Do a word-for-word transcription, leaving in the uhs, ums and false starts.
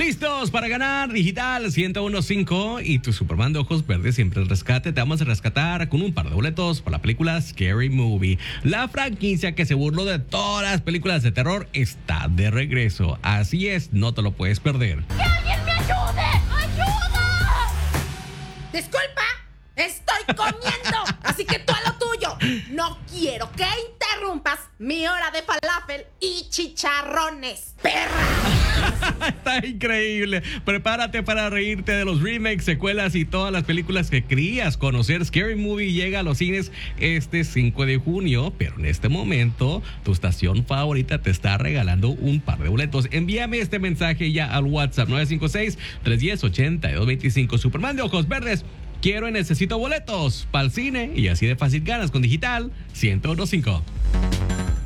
Listos para ganar Digital ciento uno punto cinco y tu Superman de ojos verdes siempre el rescate. Te vamos a rescatar con un par de boletos para la película Scary Movie. La franquicia que se burló de todas las películas de terror está de regreso. Así es, no te lo puedes perder. ¡Que alguien me ayude! ¡Ayuda! Disculpa, estoy comiendo, así que tú a lo tuyo. No quiero que interrumpas mi hora de falafel y chicharrones, perra. Está increíble. Prepárate para reírte de los remakes, secuelas y todas las películas que querías conocer. Scary Movie llega a los cines este cinco de junio, pero en este momento tu estación favorita te está regalando un par de boletos. Envíame este mensaje ya al WhatsApp nueve cinco seis, tres uno cero, ocho dos dos cinco. Superman de ojos verdes, quiero y necesito boletos para el cine y así de fácil ganas con Digital ciento uno punto cinco.